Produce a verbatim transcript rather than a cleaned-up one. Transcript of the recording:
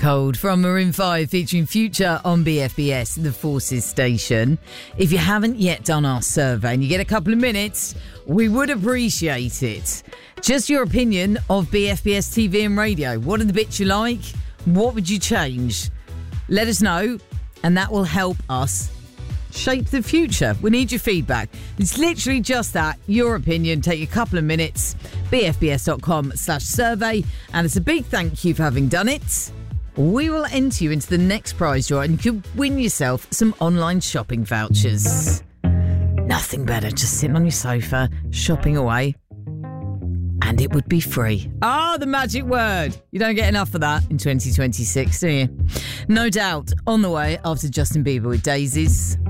Cold from Maroon five featuring Future on B F B S, the Forces station. If you haven't yet done our survey and you get a couple of minutes, we would appreciate it. Just your opinion of B F B S T V and radio. What are the bits you like? What would you change? Let us know, and that will help us shape the future. We need your feedback. It's literally just that, your opinion. Take a couple of minutes, bfbs.com slash survey, and it's a big thank you for having done it. We will enter you into the next prize draw and you could win yourself some online shopping vouchers. Nothing better, just sitting on your sofa, shopping away, and it would be free. Ah, the magic word. You don't get enough of that in twenty twenty-six, do you? No doubt, on the way after Justin Bieber with Daisies.